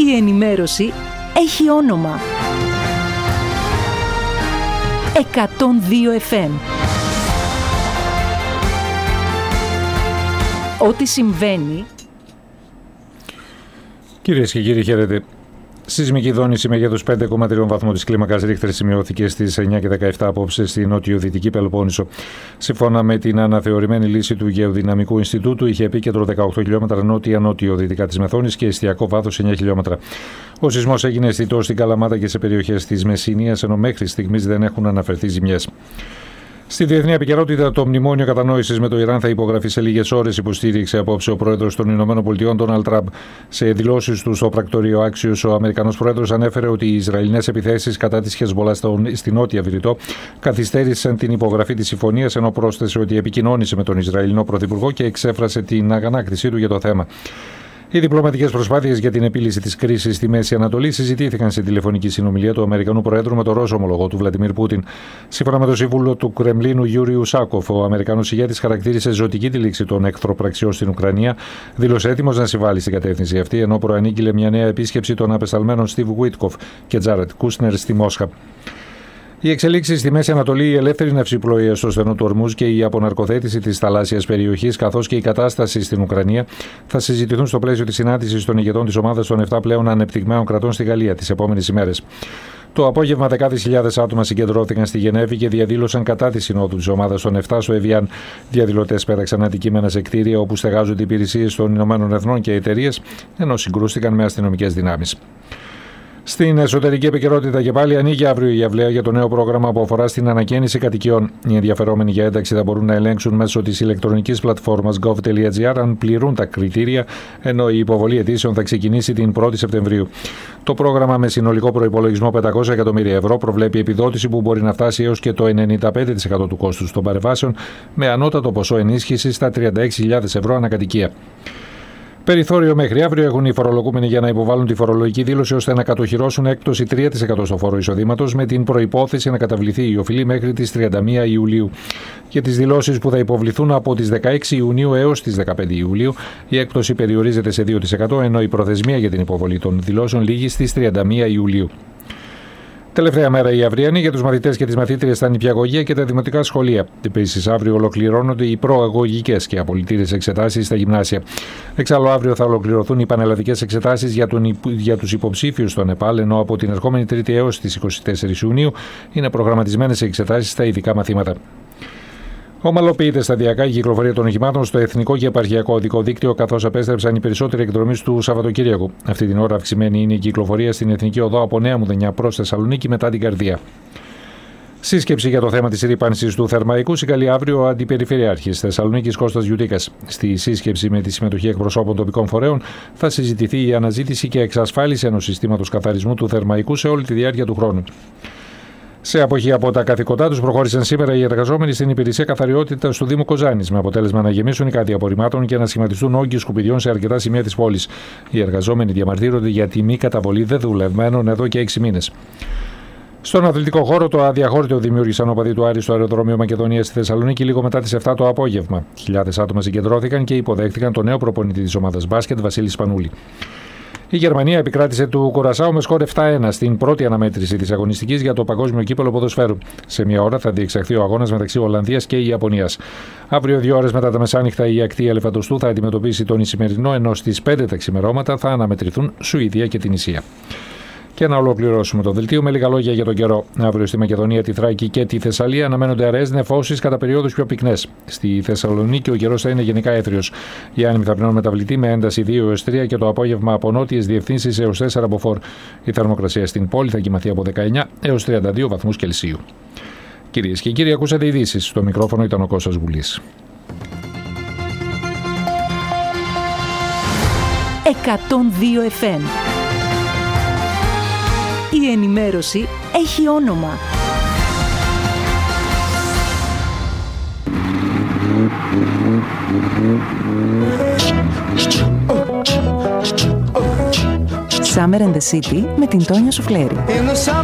Η ενημέρωση έχει όνομα. 102 FM. Ό,τι συμβαίνει. Κυρίες και κύριοι, χαίρετε. Σεισμική δόνηση μεγέθους 5,3 βαθμών της κλίμακας Ρίχτερ σημειώθηκε στις 9 και 17 απόψε στη νότιο-δυτική Πελοπόννησο. Σύμφωνα με την αναθεωρημένη λύση του Γεωδυναμικού Ινστιτούτου, είχε επίκεντρο 18 χιλιόμετρα νότια-νότιο-δυτικά της Μεθόνης και εστιακό βάθος 9 χιλιόμετρα. Ο σεισμός έγινε αισθητός στην Καλαμάτα και σε περιοχές της Μεσσηνίας, ενώ μέχρι στιγμής δεν έχουν αναφερθεί ζημιές. Στη διεθνή επικαιρότητα, το μνημόνιο κατανόησης με το Ιράν θα υπογραφεί σε λίγες ώρες, υποστήριξε απόψε ο πρόεδρος των ΗΠΑ, Ντόναλντ Τραμπ. Σε δηλώσεις του στο πρακτορείο Άξιος, ο Αμερικανός πρόεδρος ανέφερε ότι οι Ισραηλινές επιθέσεις κατά της Χεσμολάχ στη Νότια Βηρητό καθυστέρησαν την υπογραφή της συμφωνίας, ενώ πρόσθεσε ότι επικοινώνησε με τον Ισραηλινό πρωθυπουργό και εξέφρασε την αγανάκτησή του για το θέμα. Οι διπλωματικές προσπάθειες για την επίλυση της κρίσης στη Μέση Ανατολή συζητήθηκαν σε τηλεφωνική συνομιλία του Αμερικανού Προέδρου με τον Ρώσο ομολογό του Βλαντιμίρ Πούτιν. Σύμφωνα με τον σύμβουλο του Κρεμλίνου Γιούρι Ουσάκοφ, ο Αμερικανός ηγέτης χαρακτήρισε ζωτική τη λήξη των εχθροπραξιών στην Ουκρανία, δήλωσε έτοιμος να συμβάλλει στην κατεύθυνση αυτή, ενώ προανήγγειλε μια νέα επίσκεψη των απεσταλμένων Στίβ Γουίτκοφ και Τζάρετ Κούσνερ στη Μόσχα. Οι εξελίξεις στη Μέση Ανατολή, η ελεύθερη ναυσιπλοεία στο στενό του Ορμούζ και η αποναρκοθέτηση της θαλάσσιας περιοχής, καθώς και η κατάσταση στην Ουκρανία, θα συζητηθούν στο πλαίσιο της συνάντησης των ηγετών της ομάδας των 7 πλέον ανεπτυγμένων κρατών στη Γαλλία τις επόμενες ημέρες. Το απόγευμα, δεκάδες χιλιάδες άτομα συγκεντρώθηκαν στη Γενέβη και διαδήλωσαν κατά τη συνόδου της ομάδας των 7 στο Εβιάν. Διαδηλωτές πέραξαν αντικείμενα σε κτίρια όπου στεγάζονται υπηρεσίες των Ηνωμένων Εθνών και εταιρείες, ενώ συγκρούστηκαν με αστυνομικές δυνάμεις. Στην εσωτερική επικαιρότητα και πάλι, ανοίγει αύριο η αυλαία για το νέο πρόγραμμα που αφορά στην ανακαίνιση κατοικιών. Οι ενδιαφερόμενοι για ένταξη θα μπορούν να ελέγξουν μέσω της ηλεκτρονικής πλατφόρμας gov.gr αν πληρούν τα κριτήρια, ενώ η υποβολή αιτήσεων θα ξεκινήσει την 1η Σεπτεμβρίου. Το πρόγραμμα, με συνολικό προϋπολογισμό 500 εκατομμύρια ευρώ, προβλέπει επιδότηση που μπορεί να φτάσει έως και το 95% του κόστους των παρεμβάσεων, με ανώτατο ποσό ενίσχυσης στα 36.000 ευρώ ανακατοικία. Περιθώριο μέχρι αύριο έχουν οι φορολογούμενοι για να υποβάλουν τη φορολογική δήλωση ώστε να κατοχυρώσουν έκπτωση 3% στο φόρο εισοδήματος, με την προϋπόθεση να καταβληθεί η οφειλή μέχρι τις 31 Ιουλίου. Για τις δηλώσεις που θα υποβληθούν από τις 16 Ιουνίου έως τις 15 Ιουλίου, η έκπτωση περιορίζεται σε 2%, ενώ η προθεσμία για την υποβολή των δηλώσεων λήγει στις 31 Ιουλίου. Τελευταία μέρα η αυριανή για τους μαθητές και τις μαθήτριες στα νηπιαγωγεία και τα δημοτικά σχολεία. Επίσης, αύριο ολοκληρώνονται οι προαγωγικές και απολυτήρες εξετάσεις στα γυμνάσια. Εξάλλου, αύριο θα ολοκληρωθούν οι πανελλαδικές εξετάσεις για τους υποψήφιους στο ΝΕΠΑΛ, ενώ από την ερχόμενη Τρίτη έως τις 24 Ιουνίου είναι προγραμματισμένες οι εξετάσεις στα ειδικά μαθήματα. Ομαλοποιείται σταδιακά η κυκλοφορία των οχημάτων στο εθνικό και επαρχιακό οδικό δίκτυο, καθώς επέστρεψαν οι περισσότεροι εκδρομείς του Σαββατοκύριακου. Αυτή την ώρα αυξημένη είναι η κυκλοφορία στην εθνική οδό από Νέα Μουδενιά προς Θεσσαλονίκη μετά την Καρδία. Σύσκεψη για το θέμα της ρύπανσης του Θερμαϊκού συγκαλεί αύριο ο Αντιπεριφερειάρχης Θεσσαλονίκης Κώστας Γιουτίκας. Στη σύσκεψη, με τη συμμετοχή εκπροσώπων τοπικών φορέων, θα συζητηθεί η αναζήτηση και εξασφάλιση ενός συστήματος καθαρισμού του Θερμαϊκού σε όλη τη διάρκεια του χρόνου. Σε αποχή από τα καθήκοντά τους, προχώρησαν σήμερα οι εργαζόμενοι στην υπηρεσία καθαριότητας του Δήμου Κοζάνης, με αποτέλεσμα να γεμίσουν οι κάδοι απορριμμάτων και να σχηματιστούν όγκοι σκουπιδιών σε αρκετά σημεία της πόλης. Οι εργαζόμενοι διαμαρτύρονται για τη μη καταβολή δεδουλευμένων εδώ και 6 μήνες. Στον αθλητικό χώρο, το αδιαχώρητο δημιούργησαν οπαδοί του Άρη στο αεροδρόμιο Μακεδονίας στη Θεσσαλονίκη λίγο μετά τις 7 το απόγευμα. Χιλιάδες άτομα συγκεντρώθηκαν και υποδέχτηκαν τον νέο προπονητή της ομάδας μπάσκετ, Βασίλη Σπανούλη. Η Γερμανία επικράτησε του Κουρασάου με σκορ 7-1 στην πρώτη αναμέτρηση της αγωνιστικής για το Παγκόσμιο Κύπελλο Ποδοσφαίρου. Σε μια ώρα θα διεξαχθεί ο αγώνας μεταξύ Ολλανδίας και Ιαπωνίας. Αύριο, 2 ώρες μετά τα μεσάνυχτα, η ακτή Ελεφαντοστού θα αντιμετωπίσει τον Ισημερινό, ενώ στις 5 τα ξημερώματα θα αναμετρηθούν Σουηδία και Τινησία. Και να ολοκληρώσουμε το δελτίο με λίγα λόγια για τον καιρό. Αύριο στη Μακεδονία, τη Θράκη και τη Θεσσαλία αναμένονται αραιές νεφώσεις κατά περιόδους πιο πυκνές. Στη Θεσσαλονίκη ο καιρός θα είναι γενικά έθριος. Οι άνεμοι θα πνέουν μεταβλητή με ένταση 2 έως 3 και το απόγευμα από νότιες διευθύνσεις έως 4 από φορ. Η θερμοκρασία στην πόλη θα κοιμαθεί από 19 έως 32 βαθμούς Κελσίου. Κυρίες και κύριοι, ακούσατε ειδήσεις. Στο μικρόφωνο ήταν ο Κώστας Γουλής. 102 FM. Η ενημέρωση έχει όνομα. Summer in the City με την Τόνια Σουφλέρη.